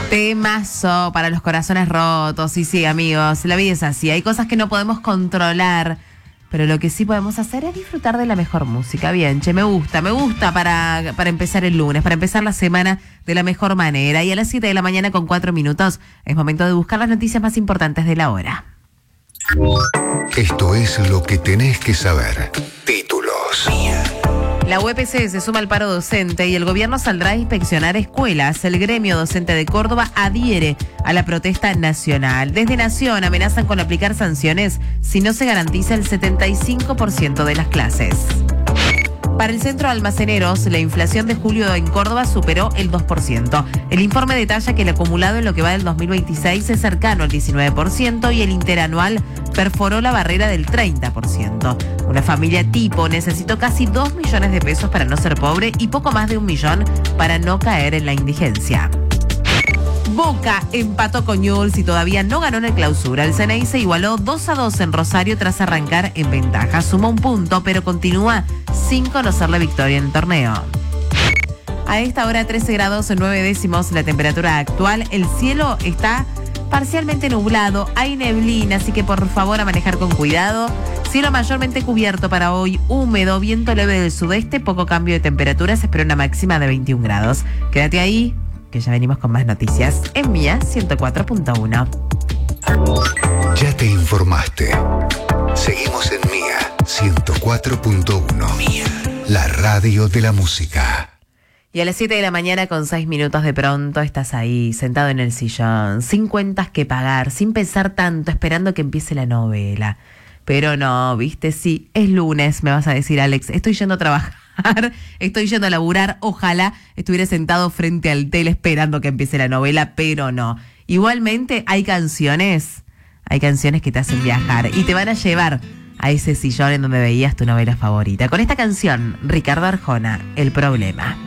Temazo para los corazones rotos. Y sí, amigos, la vida es así. Hay cosas que no podemos controlar, pero lo que sí podemos hacer es disfrutar de la mejor música. Bien, che, me gusta para empezar el lunes, para empezar la semana de la mejor manera. Y a las 7 de la mañana con 4 minutos es momento de buscar las noticias más importantes de la hora. Esto es lo que tenés que saber. Títulos. La UPC se suma al paro docente y el gobierno saldrá a inspeccionar escuelas. El gremio docente de Córdoba adhiere a la protesta nacional. Desde Nación amenazan con aplicar sanciones si no se garantiza el 75% de las clases. Para el Centro de Almaceneros, la inflación de julio en Córdoba superó el 2%. El informe detalla que el acumulado en lo que va del 2026 es cercano al 19% y el interanual perforó la barrera del 30%. Una familia tipo necesitó casi 2 millones de pesos para no ser pobre y poco más de 1 millón para no caer en la indigencia. Boca empató con Newell's y todavía no ganó en el Clausura. El CNI se igualó 2-2 en Rosario tras arrancar en ventaja. Sumó un punto, pero continúa sin conocer la victoria en el torneo. A esta hora 13 grados 9 décimos la temperatura actual. El cielo está parcialmente nublado, hay neblina, así que por favor a manejar con cuidado. Cielo mayormente cubierto para hoy, húmedo, viento leve del sudeste, poco cambio de temperatura, se espera una máxima de 21 grados. Quédate ahí, que ya venimos con más noticias en Mía 104.1. Ya te informaste. Seguimos en Mía 104.1. Mía, la radio de la música. Y a las 7 de la mañana con 6 minutos de pronto estás ahí, sentado en el sillón, sin cuentas que pagar, sin pensar tanto, esperando que empiece la novela. Pero no, viste, sí, es lunes, me vas a decir, Alex, estoy yendo a trabajar. Estoy yendo a laburar, ojalá estuviera sentado frente al tele esperando que empiece la novela, pero no. Igualmente hay canciones que te hacen viajar y te van a llevar a ese sillón en donde veías tu novela favorita. Con esta canción, Ricardo Arjona, El Problema.